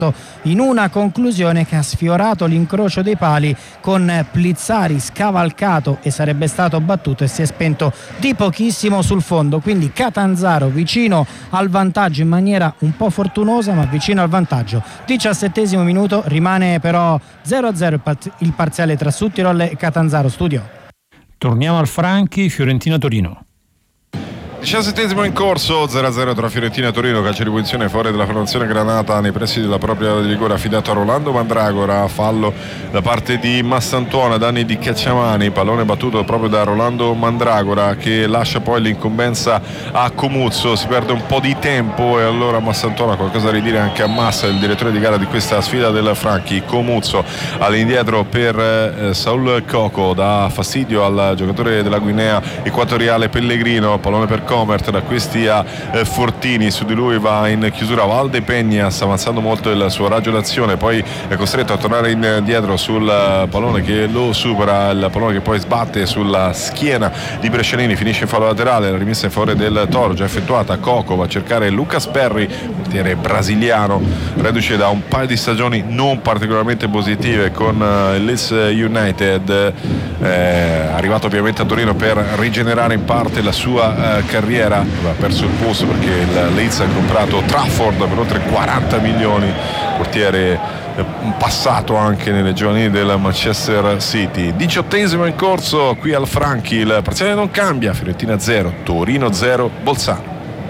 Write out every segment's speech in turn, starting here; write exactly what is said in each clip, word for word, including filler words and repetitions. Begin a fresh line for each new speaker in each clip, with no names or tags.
in una conclusione che ha sfiorato l'incrocio dei pali con Plizzari scavalcato e sarebbe stato battuto e si è spento di pochissimo sul fondo, quindi Catanzaro vicino al vantaggio in maniera un po' fortunosa, ma vicino al vantaggio. Diciassettesimo minuto, rimane però zero a zero il parziale tra Südtirol e Catanzaro. Studio.
Torniamo al Franchi, Fiorentina-Torino.
diciassettesimo in corso, zero a zero tra Fiorentina e Torino. Calcio di punizione fuori della formazione granata nei pressi della propria area di rigore, affidato a Rolando Mandragora. Fallo da parte di Massantuono, danni di Cacciamani, pallone battuto proprio da Rolando Mandragora che lascia poi l'incombenza a Comuzzo. Si perde un po' di tempo e allora Massantuono ha qualcosa da ridire anche a Massa, il direttore di gara di questa sfida del Franchi. Comuzzo all'indietro per eh, Saul Coco, dà fastidio al giocatore della Guinea Equatoriale Pellegrino, pallone per Comert, da questi a eh, Fortini, su di lui va in chiusura Valdepeñas, avanzando molto il suo raggio d'azione, poi è costretto a tornare indietro sul uh, pallone che lo supera, il pallone che poi sbatte sulla schiena di Brescianini, finisce in fallo laterale, la rimessa in favore del Toro già effettuata. Coco va a cercare Lucas Perry, portiere brasiliano reduce da un paio di stagioni non particolarmente positive con uh, il Leeds United, eh, arrivato ovviamente a Torino per rigenerare in parte la sua uh, carriera. Aveva perso il posto perché il Leeds ha comprato Trafford per oltre quaranta milioni, portiere passato anche nelle giovanili del Manchester City. Diciottesimo in corso qui al Franchi, il parziale non cambia, Fiorentina zero, Torino zero, Bolzano.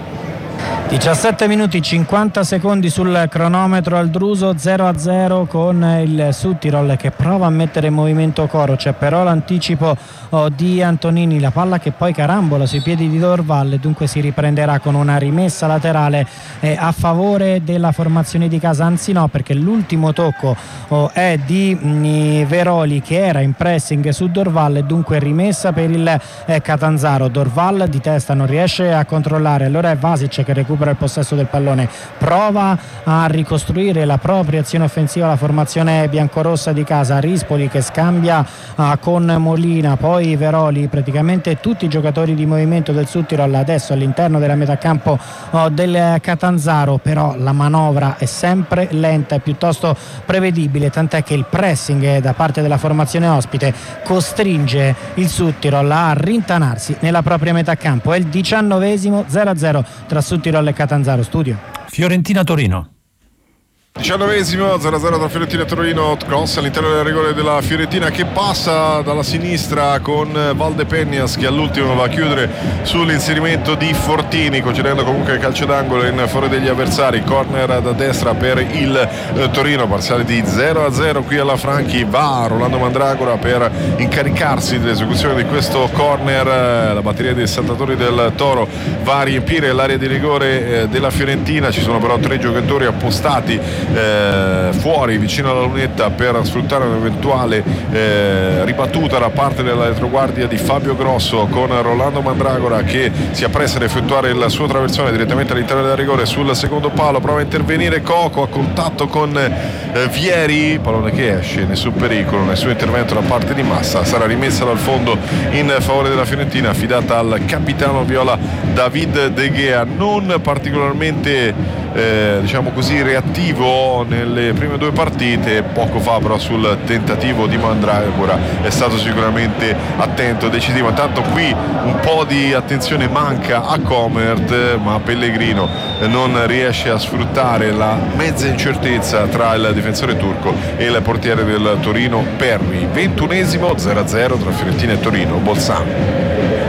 diciassette minuti cinquanta secondi sul cronometro al Druso, zero a zero con il Südtirol che prova a mettere in movimento Coro. C'è però l'anticipo oh, di Antonini, la palla che poi carambola sui piedi di Dorval, dunque si riprenderà con una rimessa laterale eh, a favore della formazione di casa, anzi no, perché l'ultimo tocco oh, è di mh, Veroli che era in pressing su Dorval e dunque rimessa per il eh, Catanzaro. Dorval di testa non riesce a controllare, allora è Vasic che recupera il possesso del pallone, prova a ricostruire la propria azione offensiva la formazione biancorossa di casa. Rispoli che scambia uh, con Molina, poi Veroli, praticamente tutti i giocatori di movimento del Südtirol adesso all'interno della metacampo uh, del Catanzaro, però la manovra è sempre lenta e piuttosto prevedibile, tant'è che il pressing da parte della formazione ospite costringe il Südtirol a rintanarsi nella propria metacampo. È il diciannovesimo, zero a zero tra Südtirol e Catanzaro. Studio.
Fiorentina-Torino.
diciannovesimo, zero a zero tra Fiorentina e Torino, cross all'interno del rigore della Fiorentina che passa dalla sinistra con Valdepeñas che all'ultimo va a chiudere sull'inserimento di Fortini, concedendo comunque calcio d'angolo in favore degli avversari. Corner da destra per il eh, Torino, parziale di zero a zero qui alla Franchi. Va Rolando Mandragora per incaricarsi dell'esecuzione di questo corner. La batteria dei saltatori del Toro va a riempire l'area di rigore eh, della Fiorentina. Ci sono però tre giocatori appostati Eh, fuori vicino alla lunetta per sfruttare un'eventuale eh, ribattuta da parte della retroguardia di Fabio Grosso, con Rolando Mandragora che si appresta ad effettuare il suo traversone direttamente all'interno del rigore sul secondo palo. Prova a intervenire Coco a contatto con eh, Vieri, pallone che esce, nessun pericolo, nessun intervento da parte di Massa, sarà rimessa dal fondo in favore della Fiorentina, affidata al capitano viola David De Gea, non particolarmente Eh, diciamo così reattivo nelle prime due partite. Poco fa però sul tentativo di Mandragora è stato sicuramente attento e decisivo. Intanto qui un po' di attenzione manca a Comert, ma Pellegrino non riesce a sfruttare la mezza incertezza tra il difensore turco e il portiere del Torino Perry. ventunesimo, zero a zero tra Fiorentina e Torino, Bolzano.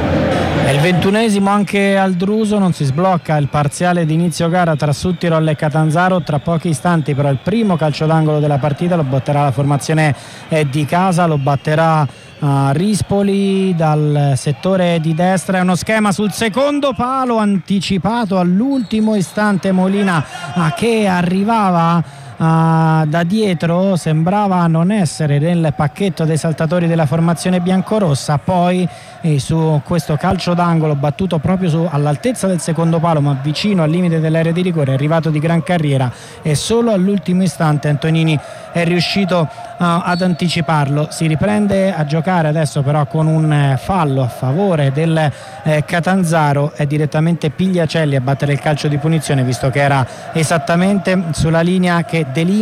È il ventunesimo anche al Druso, non si sblocca il parziale di inizio gara tra Südtirol e Catanzaro. Tra pochi istanti però il primo calcio d'angolo della partita lo batterà la formazione di casa, lo batterà uh, Rispoli dal settore di destra. È uno schema sul secondo palo anticipato all'ultimo istante Molina uh, che arrivava Uh, da dietro, sembrava non essere nel pacchetto dei saltatori della formazione biancorossa. Poi eh, su questo calcio d'angolo battuto proprio su, all'altezza del secondo palo ma vicino al limite dell'area di rigore, è arrivato di gran carriera e solo all'ultimo istante Antonini è riuscito uh, ad anticiparlo. Si riprende a giocare adesso però con un eh, fallo a favore del eh, Catanzaro. È direttamente Pigliacelli a battere il calcio di punizione, visto che era esattamente sulla linea che delimita